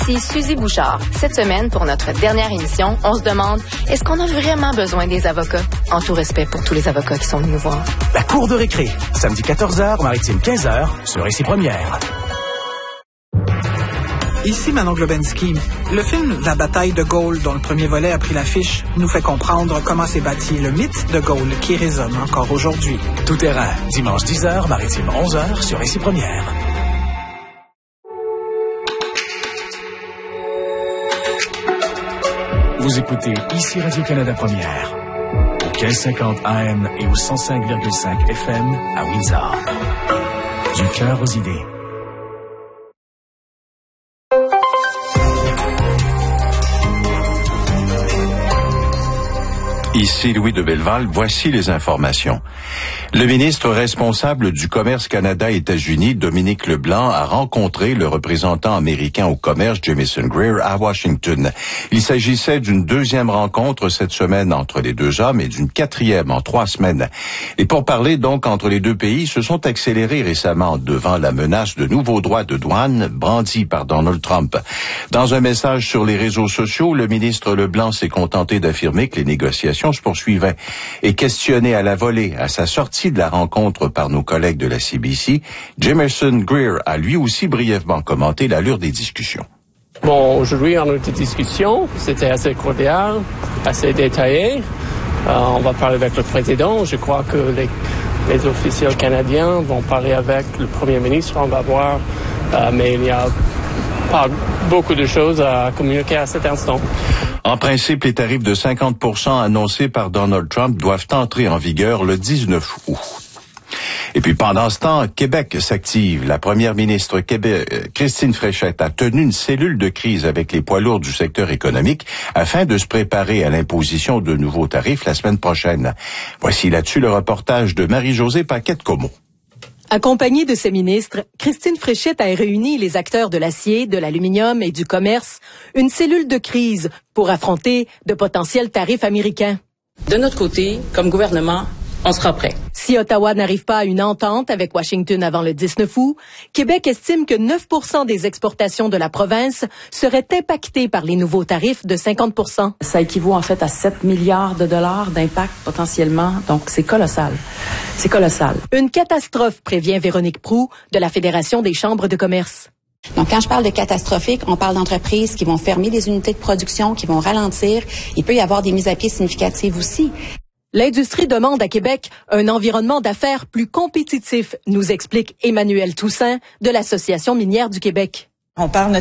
C'est Suzy Bouchard. Cette semaine, pour notre dernière émission, on se demande, est-ce qu'on a vraiment besoin des avocats? En tout respect pour tous les avocats qui sont venus nous voir. La cour de récré, samedi 14h, Maritime 15h, sur Ici Première. Ici Manon Globensky. Le film La bataille de Gaulle, dont le premier volet a pris l'affiche, nous fait comprendre comment s'est bâti le mythe de Gaulle qui résonne encore aujourd'hui. Tout terrain, dimanche 10h, Maritime 11h, sur Ici Première. Vous écoutez Ici Radio-Canada Première, au 1550 AM et au 105,5 FM à Windsor. Du cœur aux idées. Ici Louis de Belleval, voici les informations. Le ministre responsable du commerce Canada-États-Unis, Dominique Leblanc, a rencontré le représentant américain au commerce, Jamieson Greer, à Washington. Il s'agissait d'une deuxième rencontre cette semaine entre les deux hommes et d'une quatrième en 3 semaines. Les pourparlers donc entre les deux pays se sont accélérés récemment devant la menace de nouveaux droits de douane brandis par Donald Trump. Dans un message sur les réseaux sociaux, le ministre Leblanc s'est contenté d'affirmer que les négociations se poursuivaient. Et questionné à la volée à sa sortie de la rencontre par nos collègues de la CBC, Jamieson Greer a lui aussi brièvement commenté l'allure des discussions. Bon, aujourd'hui, on a eu des discussions. C'était assez cordial, assez détaillé. On va parler avec le président. Je crois que les officiels canadiens vont parler avec le premier ministre. On va voir. Mais il n'y a pas beaucoup de choses à communiquer à cet instant. En principe, les tarifs de 50% annoncés par Donald Trump doivent entrer en vigueur le 19 août. Et puis pendant ce temps, Québec s'active. La première ministre Christine Fréchette a tenu une cellule de crise avec les poids lourds du secteur économique afin de se préparer à l'imposition de nouveaux tarifs la semaine prochaine. Voici là-dessus le reportage de Marie-Josée Paquette-Comeau. Accompagnée de ses ministres, Christine Fréchette a réuni les acteurs de l'acier, de l'aluminium et du commerce, une cellule de crise pour affronter de potentiels tarifs américains. De notre côté, comme gouvernement, on sera prêt. Si Ottawa n'arrive pas à une entente avec Washington avant le 19 août, Québec estime que 9% des exportations de la province seraient impactées par les nouveaux tarifs de 50%. Ça équivaut en fait à 7 milliards de dollars d'impact potentiellement, donc c'est colossal. C'est colossal. Une catastrophe, prévient Véronique Proulx de la Fédération des chambres de commerce. Donc, quand je parle de catastrophique, on parle d'entreprises qui vont fermer des unités de production, qui vont ralentir. Il peut y avoir des mises à pied significatives aussi. L'industrie demande à Québec un environnement d'affaires plus compétitif, nous explique Emmanuel Toussaint de l'Association minière du Québec. On parle